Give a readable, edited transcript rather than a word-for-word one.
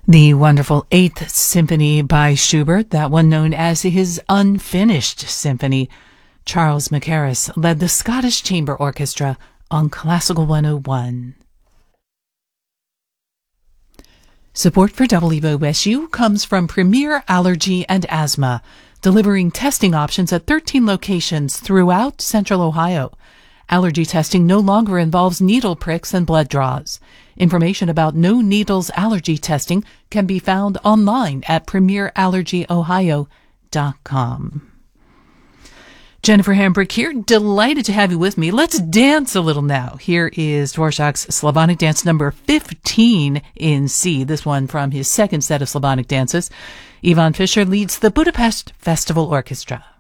The wonderful Eighth Symphony by Schubert, that one known as his Unfinished Symphony. Charles Mackerras led the Scottish Chamber Orchestra on Classical 101. Support for WOSU comes from Premier Allergy and Asthma, delivering testing options at 13 locations throughout Central Ohio. Allergy testing no longer involves needle pricks and blood draws. Information about no needles allergy testing can be found online at premierallergyohio.com. Jennifer Hambrick here, delighted to have you with me. Let's dance a little now. Here is Dvorak's Slavonic Dance number 15 in C, this one from his second set of Slavonic dances. Ivan Fischer leads the Budapest Festival Orchestra.